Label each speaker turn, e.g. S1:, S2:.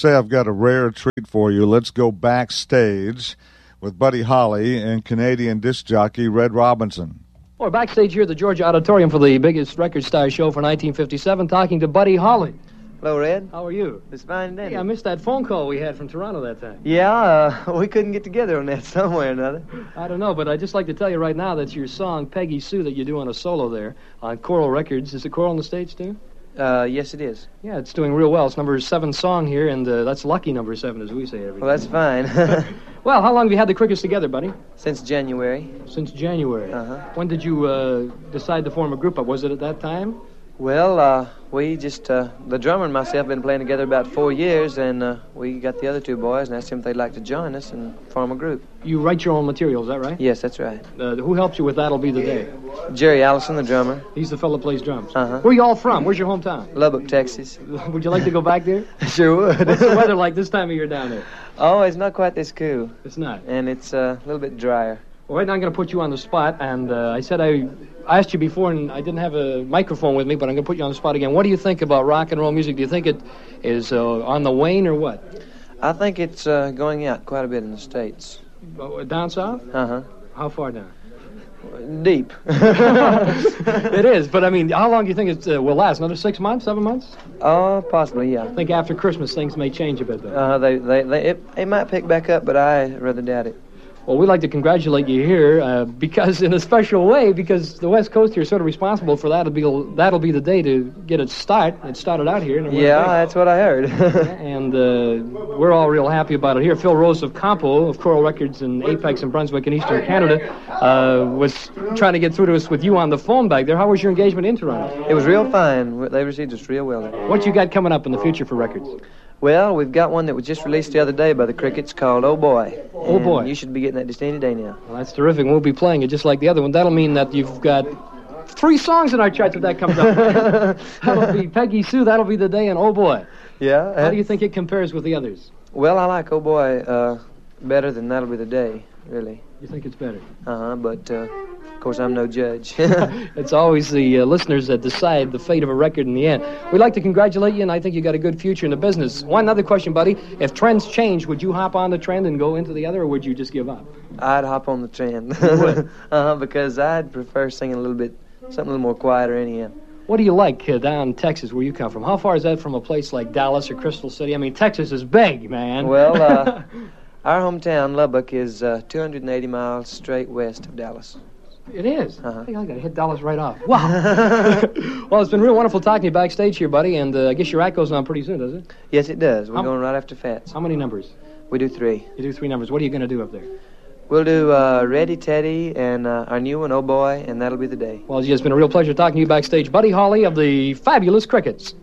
S1: say I've got a rare treat for you. Let's go backstage with Buddy Holly and Canadian disc jockey Red Robinson.
S2: We're backstage here at the Georgia Auditorium for the biggest record star show for 1957, talking to Buddy Holly.
S3: Hello, Red.
S2: How are you?
S3: It's fine, Danny.
S2: Hey, I missed that phone call we had from Toronto that time.
S3: Yeah, we couldn't get together on that some way or another.
S2: I don't know, but I'd just like to tell you right now that your song, Peggy Sue, that you do on a solo there on Coral Records, is it Coral on the States, too?
S3: Yes, it is.
S2: Yeah, it's doing real well. It's number 7 song here, and that's lucky number 7, as we say every day.
S3: Well, that's fine.
S2: Well, how long have you had the Crickets together, buddy?
S3: Since January.
S2: Since January.
S3: Uh-huh.
S2: When did you decide to form a group up? Was it at that time?
S3: Well, we just, the drummer and myself have been playing together about 4 years, and we got the other two boys and asked them if they'd like to join us and form a group.
S2: You write your own material, is that right?
S3: Yes, that's right.
S2: Who helps you with That'll Be the Day?
S3: Jerry Allison, the drummer.
S2: He's the fellow that plays drums.
S3: Uh-huh.
S2: Where are you all from? Where's your hometown?
S3: Lubbock, Texas.
S2: Would you like to go back there?
S3: Sure would.
S2: What's the weather like this time of year down there?
S3: Oh, it's not quite this cool.
S2: It's not.
S3: And it's a little bit drier.
S2: Well, right now I'm going to put you on the spot, and I said I asked you before, and I didn't have a microphone with me, but I'm going to put you on the spot again. What do you think about rock and roll music? Do you think it is on the wane or what?
S3: I think it's going out quite a bit in the States.
S2: Down south?
S3: Uh-huh.
S2: How far down?
S3: Deep.
S2: It is, but I mean, how long do you think it will last? Another 6 months, 7 months?
S3: Oh, possibly, yeah.
S2: I think after Christmas things may change a bit, though.
S3: They might pick back up, but I rather doubt it.
S2: Well, we'd like to congratulate you here because, in a special way, because the West Coast here is sort of responsible for that'll be the day to get it start. It started out here.
S3: Yeah, that's what I heard.
S2: And we're all real happy about it here. Phil Rose of Campo, of Coral Records in Apex and Brunswick in Eastern Canada, was trying to get through to us with you on the phone back there. How was your engagement in Toronto?
S3: It was real fine. They received us real well.
S2: What you got coming up in the future for records?
S3: Well, we've got one that was just released the other day by the Crickets called Oh Boy.
S2: Oh Boy.
S3: You should be getting that just any day now.
S2: Well, that's terrific. We'll be playing it just like the other one. That'll mean that you've got 3 songs in our charts if that comes up. That'll be Peggy Sue, That'll Be the Day, and Oh Boy.
S3: Yeah.
S2: How do you think it compares with the others?
S3: Well, I like Oh Boy better than That'll Be the Day, really.
S2: You think it's better?
S3: Uh-huh, but of course I'm no judge.
S2: It's always the listeners that decide the fate of a record in the end. We'd like to congratulate you, and I think you got a good future in the business. One other question, buddy. If trends change, would you hop on the trend and go into the other, or would you just give up?
S3: I'd hop on the trend.
S2: You would?
S3: Because I'd prefer singing something a little more quieter anyhow.
S2: What do you like down in Texas where you come from? How far is that from a place like Dallas or Crystal City? I mean, Texas is big, man.
S3: Well, our hometown, Lubbock, is 280 miles straight west of Dallas.
S2: It is?
S3: Uh-huh.
S2: Hey, I got to hit Dallas right off. Wow. Well, it's been real wonderful talking to you backstage here, buddy, and I guess your act goes on pretty soon, does it?
S3: Yes, it does. We're going right after Fats.
S2: How many numbers?
S3: We do 3.
S2: You do 3 numbers. What are you going to do up there?
S3: We'll do Ready Teddy and our new one, Oh Boy, and That'll Be the Day.
S2: Well, it's been a real pleasure talking to you backstage. Buddy Holly of the Fabulous Crickets.